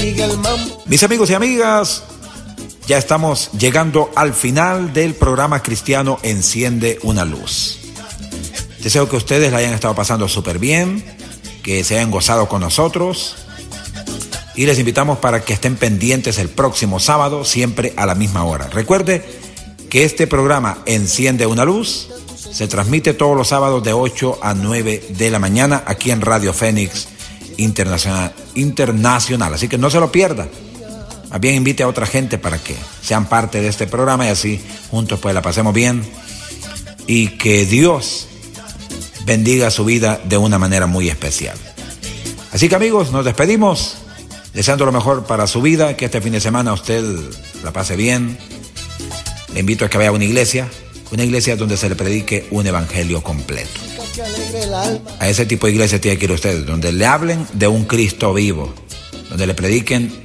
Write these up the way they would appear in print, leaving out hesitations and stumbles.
Mis amigos y amigas, ya estamos llegando al final del programa cristiano Enciende una Luz. Deseo que ustedes la hayan estado pasando súper bien, que se hayan gozado con nosotros y les invitamos para que estén pendientes el próximo sábado, siempre a la misma hora. Recuerde que este programa Enciende una Luz se transmite todos los sábados de 8 a 9 de la mañana aquí en Radio Fénix Internacional. Así que no se lo pierda. Más bien invite a otra gente para que sean parte de este programa y así juntos pues la pasemos bien y que Dios bendiga su vida de una manera muy especial. Así que amigos, nos despedimos deseando lo mejor para su vida, que este fin de semana usted la pase bien. Le invito a que vaya a una iglesia donde se le predique un evangelio completo. A ese tipo de iglesia tiene que ir usted, donde le hablen de un Cristo vivo, donde le prediquen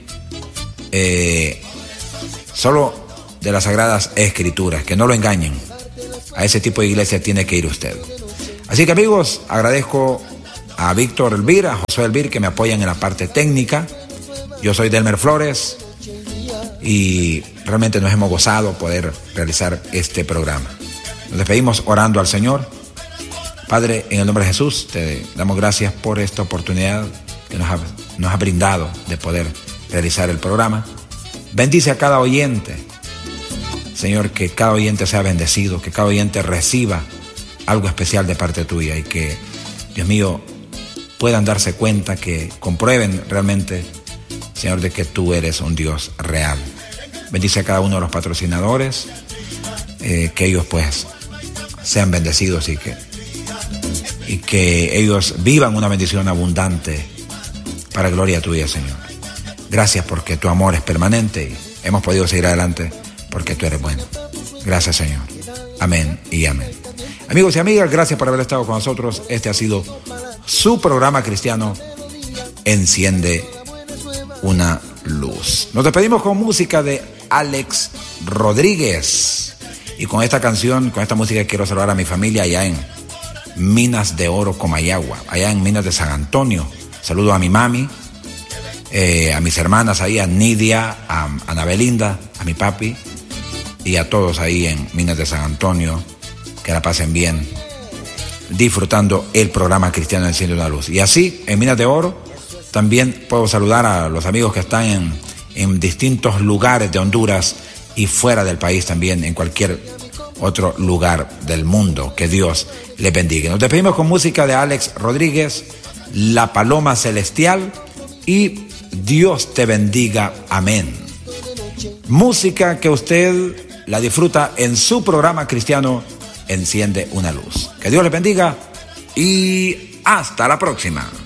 solo de las Sagradas Escrituras, que no lo engañen. A ese tipo de iglesia tiene que ir usted. Así que amigos, agradezco a Víctor Elvir, a Josué Elvir, que me apoyan en la parte técnica. Yo soy Delmer Flores y realmente nos hemos gozado poder realizar este programa. Nos despedimos orando al Señor. Padre, en el nombre de Jesús, te damos gracias por esta oportunidad que nos ha brindado de poder realizar el programa. Bendice a cada oyente, Señor, que cada oyente sea bendecido, que cada oyente reciba algo especial de parte tuya y que, Dios mío, puedan darse cuenta, que comprueben realmente, Señor, de que tú eres un Dios real. Bendice a cada uno de los patrocinadores, que ellos pues sean bendecidos y que ellos vivan una bendición abundante para gloria tuya, Señor. Gracias porque tu amor es permanente y hemos podido seguir adelante porque tú eres bueno. Gracias, Señor. Amén y amén. Amigos y amigas, gracias por haber estado con nosotros. Este ha sido su programa cristiano Enciende una Luz. Nos despedimos con música de Alex Rodríguez. Y con esta canción, con esta música, quiero saludar a mi familia allá en Minas de Oro, Comayagua, allá en Minas de San Antonio. Saludo a mi mami, a mis hermanas ahí, a Nidia, a Ana Belinda, a mi papi y a todos ahí en Minas de San Antonio. Que la pasen bien, disfrutando el programa cristiano Enciende una Luz. Y así, en Minas de Oro, también puedo saludar a los amigos que están en distintos lugares de Honduras y fuera del país también, en cualquier otro lugar del mundo. Que Dios les bendiga. Nos despedimos con música de Alex Rodríguez, La Paloma Celestial y Dios te bendiga. Amén. Música que usted la disfruta en su programa cristiano Enciende una Luz. Que Dios les bendiga y hasta la próxima.